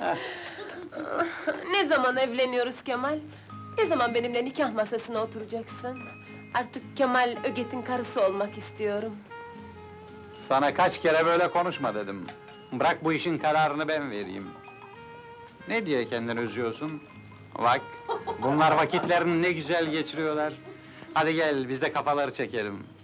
Ne zaman evleniyoruz Kemal? Ne zaman benimle nikah masasına oturacaksın? Artık Kemal Öget'in karısı olmak istiyorum. Sana kaç kere böyle konuşma dedim. Bırak bu işin kararını ben vereyim. Ne diye kendini üzüyorsun? Bak, bunlar vakitlerini ne güzel geçiriyorlar. Hadi gel, biz de kafaları çekelim.